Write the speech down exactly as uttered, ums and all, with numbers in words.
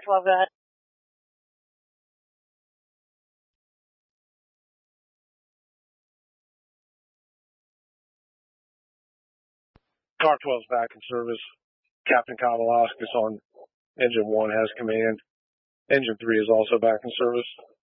twelve, go ahead. Car twelve is back in service. Captain Kavalauskas on engine one has command. Engine three is also back in service.